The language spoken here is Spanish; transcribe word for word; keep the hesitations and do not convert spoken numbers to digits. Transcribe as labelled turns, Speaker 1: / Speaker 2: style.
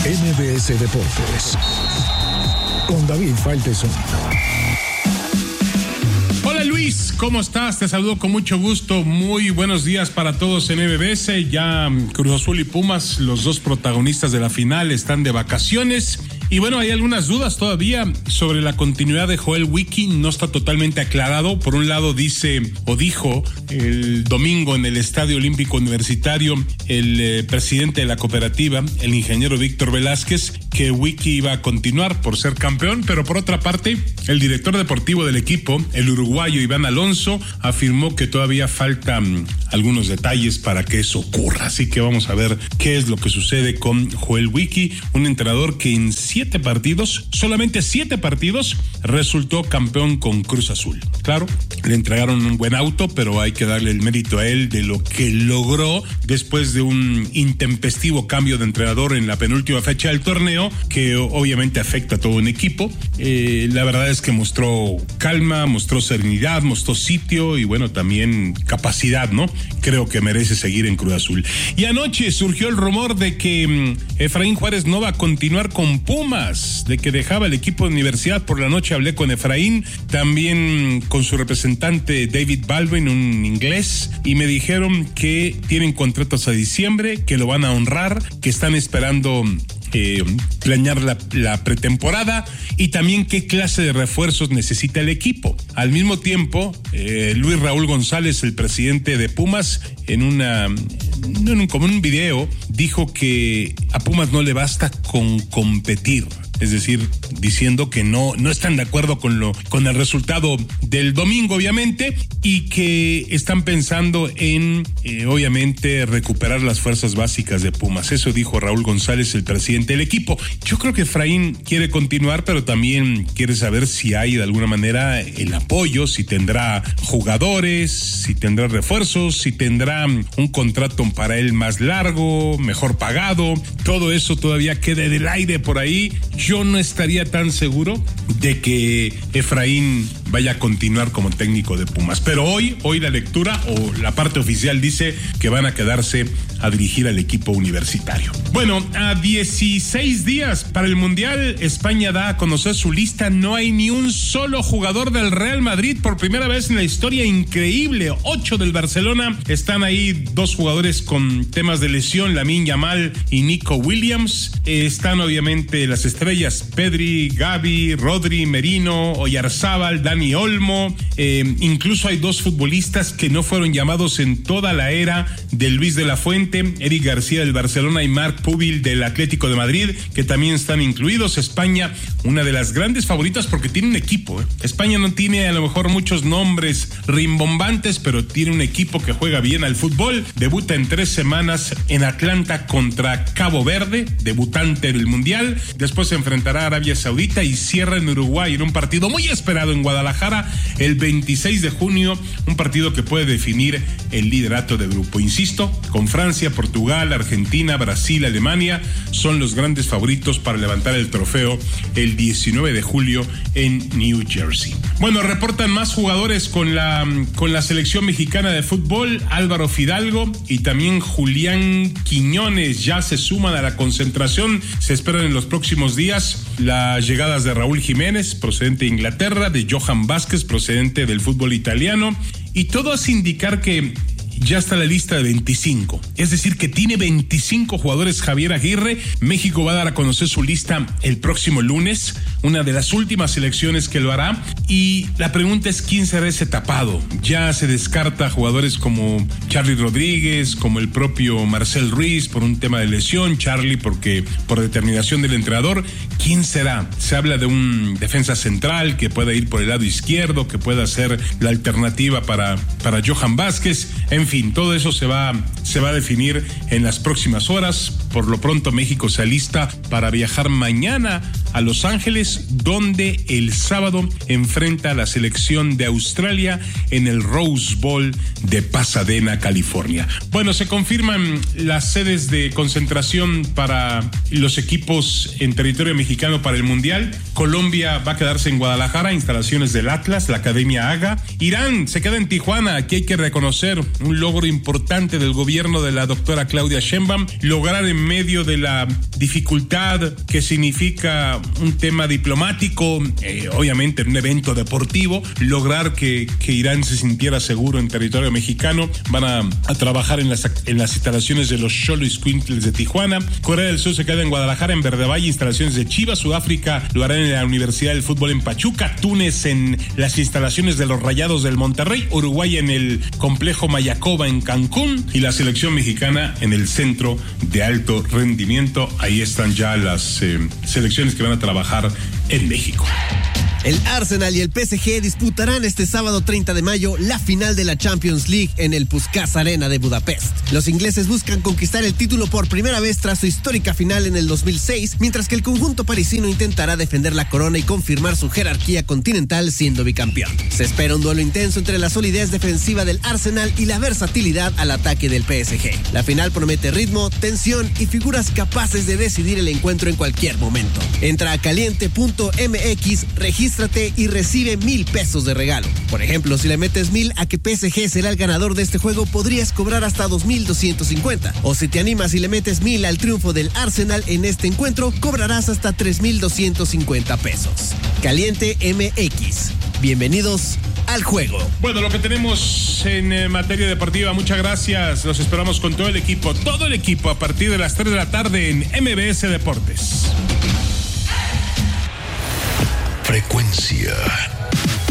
Speaker 1: M B S Deportes con David Faitelson.
Speaker 2: Hola Luis, ¿cómo estás? Te saludo con mucho gusto. Muy buenos días para todos en M B S. Ya Cruz Azul y Pumas, los dos protagonistas de la final, están de vacaciones. Y bueno, hay algunas dudas todavía sobre la continuidad de Joel Wiki. No está totalmente aclarado. Por un lado dice o dijo el domingo en el Estadio Olímpico Universitario el eh, presidente de la cooperativa, el ingeniero Víctor Velázquez, que Wiki iba a continuar por ser campeón. Pero por otra parte, el director deportivo del equipo, el uruguayo Iván Alonso, afirmó que todavía faltan algunos detalles para que eso ocurra. Así que vamos a ver qué es lo que sucede con Joel Wiki, un entrenador que en siete partidos, solamente siete partidos, resultó campeón con Cruz Azul. Claro, le entregaron un buen auto, pero hay que darle el mérito a él de lo que logró después de un intempestivo cambio de entrenador en la penúltima fecha del torneo, que obviamente afecta a todo un equipo. Eh, la verdad es que mostró calma, mostró serenidad, mostró sitio y bueno, también capacidad, ¿no? Creo que merece seguir en Cruz Azul. Y anoche surgió el rumor de que um, Efraín Juárez no va a continuar con Pumas, de que dejaba el equipo de universidad. Por la noche hablé con Efraín, también con su representante David Baldwin, un inglés, y me dijeron que tienen contratos a diciembre, que lo van a honrar, que están esperando Eh, planear la, la pretemporada y también qué clase de refuerzos necesita el equipo. Al mismo tiempo, eh, Luis Raúl González, el presidente de Pumas, en una en un, como en un video, dijo que a Pumas no le basta con competir. Es decir, diciendo que no, no están de acuerdo con lo, con el resultado del domingo, obviamente, y que están pensando en, eh, obviamente, recuperar las fuerzas básicas de Pumas. Eso dijo Raúl González, el presidente del equipo. Yo creo que Efraín quiere continuar, pero también quiere saber si hay de alguna manera el apoyo, si tendrá jugadores, si tendrá refuerzos, si tendrá un contrato para él más largo, mejor pagado. Todo eso todavía queda en el aire por ahí. Yo no estaría tan seguro de que Efraín vaya a continuar como técnico de Pumas. Pero hoy, hoy la lectura o la parte oficial dice que van a quedarse a dirigir al equipo universitario. Bueno, a dieciséis días para el Mundial, España da a conocer su lista. No hay ni un solo jugador del Real Madrid por primera vez en la historia. Increíble. Ocho del Barcelona. Están ahí dos jugadores con temas de lesión, Lamine Yamal y Nico Williams. Eh, están obviamente las estrellas Pedri, Gavi, Rodri, Merino, Oyarzábal, Dani Olmo. Eh, incluso hay dos futbolistas que no fueron llamados en toda la era de Luis de la Fuente, Eric García del Barcelona y Marc Pubil del Atlético de Madrid, que también están incluidos. España, una de las grandes favoritas porque tiene un equipo. ¿eh? España no tiene a lo mejor muchos nombres rimbombantes, pero tiene un equipo que juega bien al fútbol. Debuta en tres semanas en Atlanta contra Cabo Verde, debutante del Mundial. Después se enfrentará a Arabia Saudita y cierra en Uruguay en un partido muy esperado en Guadalajara el veintiséis de junio, un partido que puede definir el liderato de grupo. Insisto, con Francia, Portugal, Argentina, Brasil, Alemania son los grandes favoritos para levantar el trofeo el diecinueve de julio en New Jersey. Bueno, reportan más jugadores con la, con la selección mexicana de fútbol. Álvaro Fidalgo y también Julián Quiñones ya se suman a la concentración. Se esperan en los próximos días las llegadas de Raúl Jiménez, procedente de Inglaterra, de Johan Vázquez, procedente del fútbol italiano, y todo hace indicar que ya está la lista de veinticinco, es decir que tiene veinticinco jugadores Javier Aguirre. México va a dar a conocer su lista el próximo lunes, una de las últimas selecciones que lo hará, y la pregunta es quién será ese tapado. Ya se descarta jugadores como Charly Rodríguez, como el propio Marcel Ruiz por un tema de lesión, Charly porque por determinación del entrenador. ¿Quién será? Se habla de un defensa central que pueda ir por el lado izquierdo, que pueda ser la alternativa para, para Johan Vázquez. En fin, todo eso se va, se va a definir en las próximas horas. Por lo pronto, México se alista para viajar mañana a Los Ángeles, donde el sábado enfrenta a la selección de Australia en el Rose Bowl de Pasadena, California. Bueno, se confirman las sedes de concentración para los equipos en territorio mexicano para el Mundial. Colombia va a quedarse en Guadalajara, instalaciones del Atlas, la Academia Haga. Irán se queda en Tijuana, aquí hay que reconocer un un logro importante del gobierno de la doctora Claudia Sheinbaum, lograr en medio de la dificultad que significa un tema diplomático, eh, obviamente en un evento deportivo, lograr que, que Irán se sintiera seguro en territorio mexicano. Van a, a trabajar en las, en las instalaciones de los Xoloitzcuintles de Tijuana. Corea del Sur se queda en Guadalajara, en Verde Valle, instalaciones de Chivas. Sudáfrica lo hará en la Universidad del Fútbol en Pachuca. Túnez en las instalaciones de los Rayados del Monterrey. Uruguay en el complejo Mayacoba en Cancún. Y la selección mexicana en el Centro de Alto Rendimiento. Ahí están ya las eh, selecciones que van a trabajar en México.
Speaker 3: El Arsenal y el P S G disputarán este sábado treinta de mayo la final de la Champions League en el Puskás Arena de Budapest. Los ingleses buscan conquistar el título por primera vez tras su histórica final en el dos mil seis, mientras que el conjunto parisino intentará defender la corona y confirmar su jerarquía continental siendo bicampeón. Se espera un duelo intenso entre la solidez defensiva del Arsenal y la versatilidad al ataque del P S G. La final promete ritmo, tensión y figuras capaces de decidir el encuentro en cualquier momento. Entra a caliente punto m x, regístrate y recibe mil pesos de regalo. Por ejemplo, si le metes mil a que P S G será el ganador de este juego, podrías cobrar hasta dos mil doscientos cincuenta. O si te animas y le metes mil al triunfo del Arsenal en este encuentro, cobrarás hasta tres mil doscientos cincuenta pesos. Caliente M X. Bienvenidos al juego.
Speaker 2: Bueno, lo que tenemos en eh, materia deportiva, muchas gracias. Los esperamos con todo el equipo, todo el equipo a partir de las tres de la tarde en M B S Deportes.
Speaker 1: Frecuencia